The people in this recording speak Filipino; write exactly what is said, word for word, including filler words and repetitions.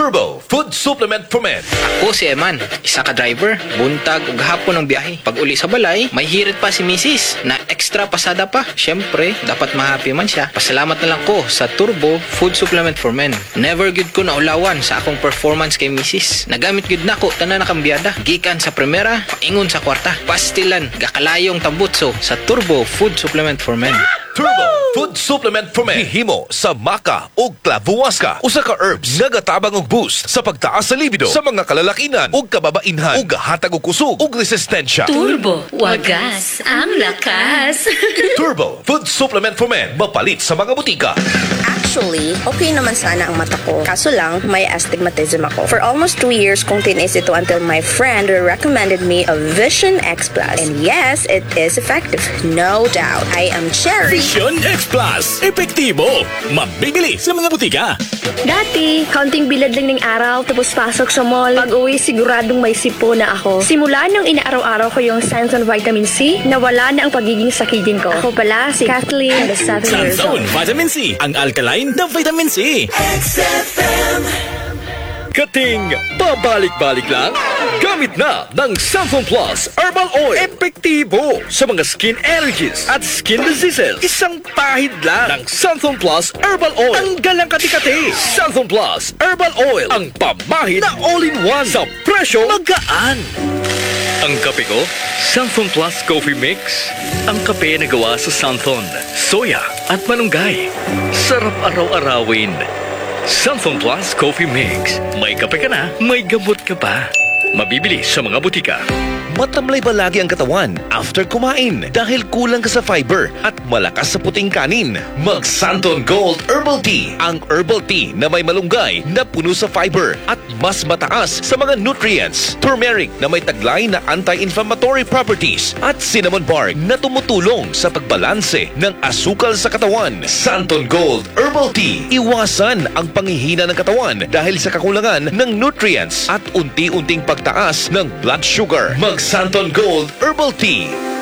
Turbo Food Supplement for Men. Ako si Eman, isa ka driver, buntag ug hapon ng biyahe. Pag uli sa balay, may hirit pa si Missus na extra pasada pa. Syempre, dapat mahappy man siya. Pasalamat na lang ko sa Turbo Food Supplement for Men. Never good ko naulawan sa akong performance kay Missus Nagamit gud nako tanan na kambyada. Gikan sa primera, paingon sa kwarta. Pastilan, gakalayong tambutso sa Turbo Food Supplement for Men. Turbo Food Supplement for Men. Hihimo sa maka o klavuwaska. Usa ka herbs nga gatabang og boost sa pagtaas sa libido sa mga kalalakinan o kababainhan ug gahatag og kusog ug resistensya. Turbo, wagas ang lakas. Turbo Food Supplement for Men. Mapalit sa mga butika. Actually, okay naman sana ang mata ko. Kaso lang, may astigmatism ako. For almost two years kong tinis ito until my friend recommended me a Vision X Plus. And yes, it is effective. No doubt. I am Cherry. Vision X Plus. Epektibo. Mabibili sa mga butika. Dati, counting bilad lang ng araw tapos pasok sa mall. Pag-uwi, siguradong may sipo na ako. Simula nung inaaraw-araw ko yung Sanson Vitamin C, nawala na ang pagiging sakidin ko. Ako pala si Kathleen, the seven years old. Sanson Vitamin C. Ang alkaline na vitamin C. X F M. Kating pabalik-balik lang? Gamit na ng Santhon Plus Herbal Oil. Epektibo sa mga skin allergies at skin diseases. Isang pahid lang ng Santhon Plus Herbal Oil. Tanggal ang kati-kati. Santhon Plus Herbal Oil. Ang pamahid na all-in-one sa presyo magaan. Ang kape ko, Santhon Plus Coffee Mix. Ang kape na gawa sa Santhon, soya at malunggay. Sarap araw-arawin. Santhon Plus Coffee Mix. May kape ka na, may gamot ka pa. Mabibili sa mga butika. Matamlay ba lagi ang katawan after kumain dahil kulang ka sa fiber at malakas sa puting kanin? Mag Santon Gold Herbal Tea. Ang herbal tea na may malunggay na puno sa fiber at mas mataas sa mga nutrients. Turmeric na may taglay na anti-inflammatory properties at cinnamon bark na tumutulong sa pagbalanse ng asukal sa katawan. Santon Gold Herbal Tea. Iwasan ang panghihina ng katawan dahil sa kakulangan ng nutrients at unti-unting pagtaas ng blood sugar. Mag Santon Gold Herbal Tea.